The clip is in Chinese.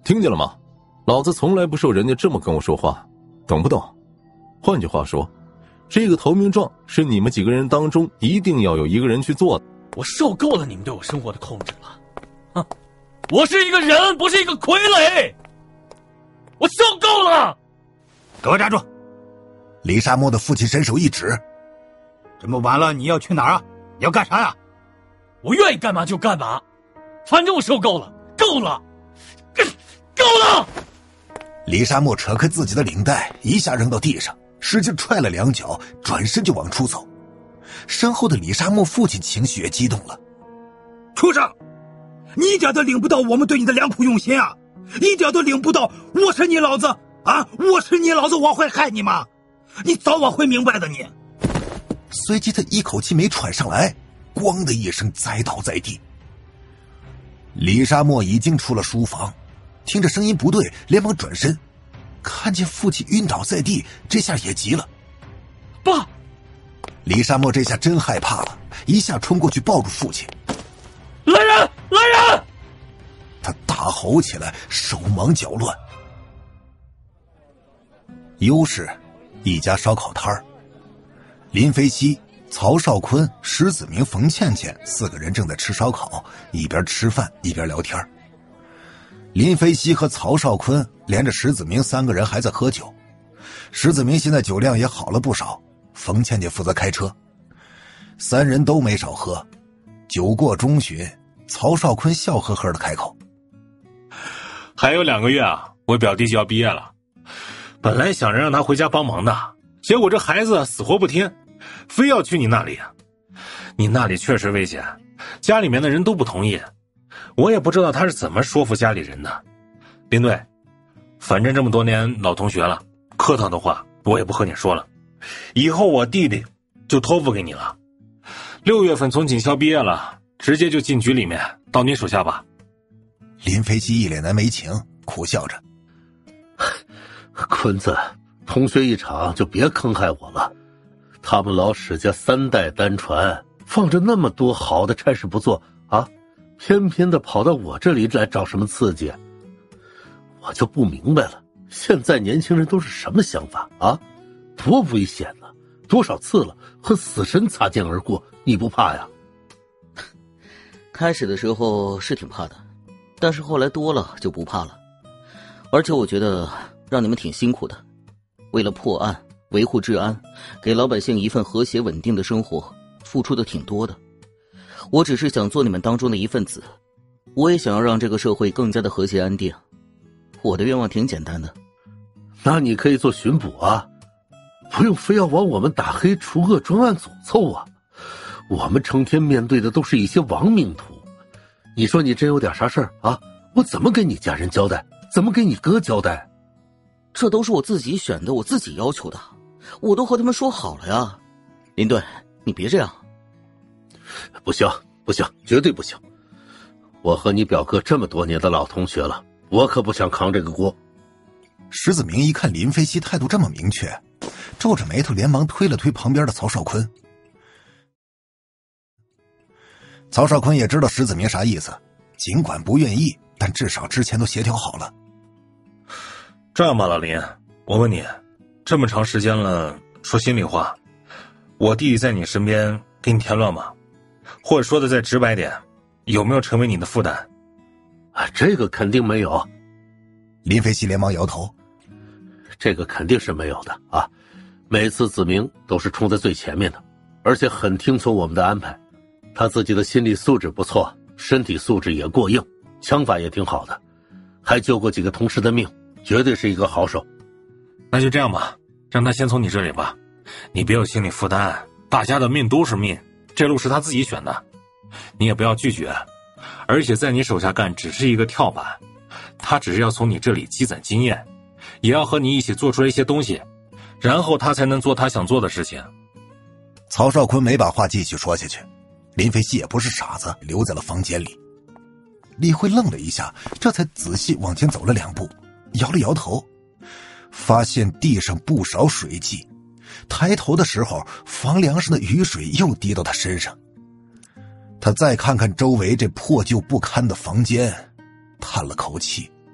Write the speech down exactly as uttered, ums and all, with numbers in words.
听见了吗？老子从来不受人家这么跟我说话，懂不懂？换句话说，这个投名状是你们几个人当中一定要有一个人去做的。 我受够了你们对我生活的控制了，哼！我是一个人，不是一个傀儡，我受够了！ 给我站住！李沙漠的父亲伸手一指：“这么晚了，你要去哪儿啊？你要干啥呀？” 我愿意干嘛就干嘛，反正我受够了，够了，够了！ 李沙漠扯开自己的领带，一下扔到地上，使劲踹了两脚，转身就往出走。身后的李沙漠父亲情绪也激动了：“畜生，你一点都领不到我们对你的良苦用心啊！一点都领不到我是你老子啊！我是你老子，我会害你吗？你早晚会明白的你！”随即他一口气没喘上来，咣的一声栽倒在地。李沙漠已经出了书房，听着声音不对，连忙转身，看见父亲晕倒在地，这下也急了：“ 爸！” 李沙漠这下真害怕了，一下冲过去抱住父亲：“ 来人！来人！” 他大吼起来，手忙脚乱。优势一家烧烤摊儿，林飞熙、曹少坤、石子明、冯倩倩四个人正在吃烧烤，一边吃饭一边聊天。林飞熙和曹少坤连着石子明三个人还在喝酒，石子明现在酒量也好了不少，冯倩倩负责开车，三人都没少喝。酒过中旬，曹少坤笑呵呵的开口：“ 还有两个月啊，我表弟就要毕业了。本来想着让他回家帮忙的，结果这孩子死活不听，非要去你那里。你那里确实危险，家里面的人都不同意。我也不知道他是怎么说服家里人的。林队，反正这么多年老同学了，客套的话我也不和你说了。以后我弟弟就托付给你了。六月份从警校毕业了，直接就进局里面，到你手下吧。” 林飞机一脸难为情，苦笑着：“ 坤子，同学一场就别坑害我了。他们老史家三代单传，放着那么多好的差事不做啊，偏偏的跑到我这里来找什么刺激？我就不明白了，现在年轻人都是什么想法啊？多危险呢！多少次了，和死神擦肩而过，你不怕呀？” 开始的时候是挺怕的，但是后来多了就不怕了。而且我觉得让你们挺辛苦的，为了破案、维护治安，给老百姓一份和谐稳定的生活，付出的挺多的。我只是想做你们当中的一份子，我也想要让这个社会更加的和谐安定。我的愿望挺简单的。 那你可以做巡捕啊，不用非要往我们打黑除恶专案组凑啊。我们成天面对的都是一些亡命徒，你说你真有点啥事儿啊，我怎么给你家人交代，怎么给你哥交代？ 这都是我自己选的，我自己要求的，我都和他们说好了呀。林队，你别这样。 不行不行，绝对不行。我和你表哥这么多年的老同学了，我可不想扛这个锅。 石子明一看林飞熙态度这么明确，皱着眉头连忙推了推旁边的曹少坤。曹少坤也知道石子明啥意思，尽管不愿意，但至少之前都协调好了。 这样吧，老林，我问你，这么长时间了，说心里话，我弟弟在你身边给你添乱吗？或者说的再直白点，有没有成为你的负担？ 啊，这个肯定没有。 林飞熙连忙摇头， 这个肯定是没有的啊！每次子明都是冲在最前面的，而且很听从我们的安排。他自己的心理素质不错，身体素质也过硬，枪法也挺好的，还救过几个同事的命，绝对是一个好手。 那就这样吧，让他先从你这里吧，你别有心理负担，大家的命都是命，这路是他自己选的，你也不要拒绝。而且在你手下干只是一个跳板，他只是要从你这里积攒经验，也要和你一起做出来一些东西，然后他才能做他想做的事情。 曹少坤没把话继续说下去，林飞熙也不是傻子，留在了房间里。李慧愣了一下，这才仔细往前走了两步，摇了摇头，发现地上不少水迹，抬头的时候房梁上的雨水又滴到他身上。他再看看周围这破旧不堪的房间，叹了口气。